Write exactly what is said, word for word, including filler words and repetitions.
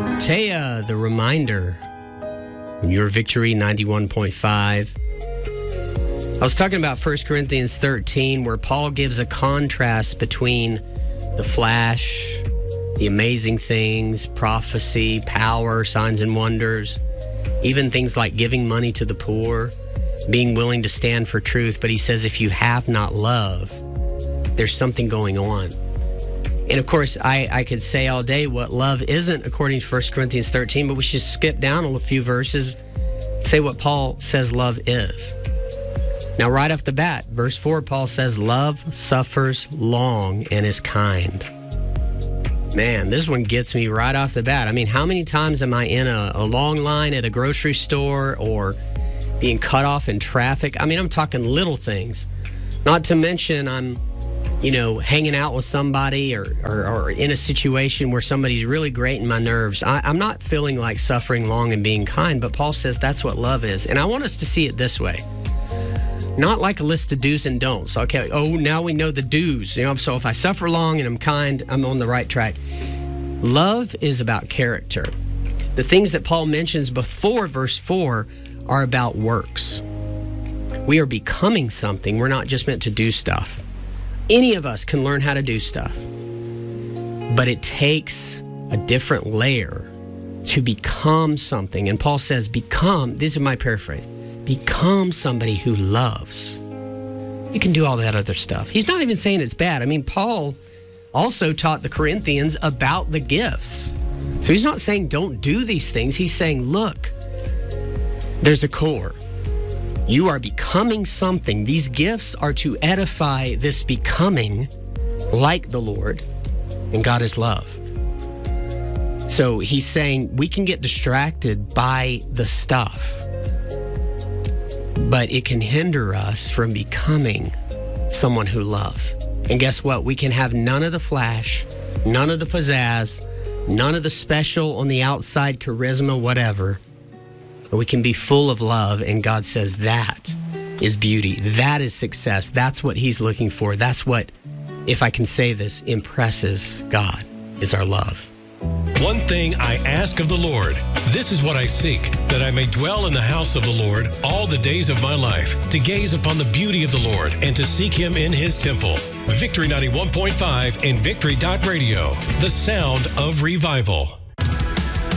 Taya, the reminder, in your Victory ninety-one point five. I was talking about First Corinthians thirteen, where Paul gives a contrast between the flash, the amazing things, prophecy, power, signs and wonders, even things like giving money to the poor, being willing to stand for truth. But he says, if you have not love, there's something going on. And of course, I, I could say all day what love isn't according to First Corinthians thirteen, but we should skip down a few verses, say what Paul says love is. Now, right off the bat, verse four, Paul says, love suffers long and is kind. Man, this one gets me right off the bat. I mean, how many times am I in a, a long line at a grocery store or being cut off in traffic? I mean, I'm talking little things. Not to mention I'm, you know, hanging out with somebody or, or, or in a situation where somebody's really grating my nerves. I, I'm not feeling like suffering long and being kind, but Paul says that's what love is. And I want us to see it this way. Not like a list of do's and don'ts. Okay, oh, now we know the do's. You know, so if I suffer long and I'm kind, I'm on the right track. Love is about character. The things that Paul mentions before verse four are about works. We are becoming something. We're not just meant to do stuff. Any of us can learn how to do stuff. But it takes a different layer to become something. And Paul says, become, this is my paraphrase, become somebody who loves. You can do all that other stuff. He's not even saying it's bad. I mean, Paul also taught the Corinthians about the gifts. So he's not saying don't do these things. He's saying, look, there's a core. You are becoming something. These gifts are to edify this becoming like the Lord, and God is love. So he's saying we can get distracted by the stuff, but it can hinder us from becoming someone who loves. And guess what? We can have none of the flash, none of the pizzazz, none of the special on the outside, charisma, whatever. But we can be full of love, and God says that is beauty. That is success. That's what he's looking for. That's what, if I can say this, impresses God, is our love. One thing I ask of the Lord, this is what I seek, that I may dwell in the house of the Lord all the days of my life, to gaze upon the beauty of the Lord and to seek him in his temple. Victory ninety-one point five and Victory dot radio, the sound of revival.